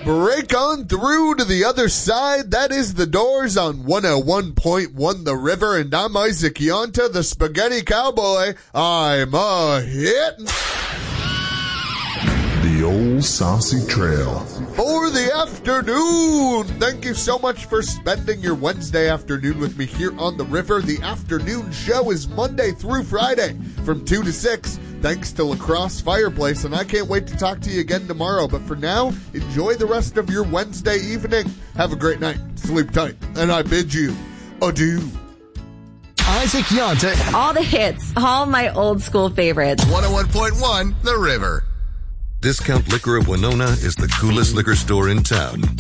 Break on through to the other side. That is The Doors on 101.1 The River. And I'm Isaac Yonta, the Spaghetti Cowboy. I'm a hit. The Old Saucy Trail. For the afternoon. Thank you so much for spending your Wednesday afternoon with me here on The River. The afternoon show is Monday through Friday from 2 to 6. Thanks to La Crosse Fireplace, and I can't wait to talk to you again tomorrow. But for now, enjoy the rest of your Wednesday evening. Have a great night. Sleep tight. And I bid you adieu. Isaac Yonta. All the hits. All my old school favorites. 101.1 The River. Discount Liquor of Winona is the coolest liquor store in town.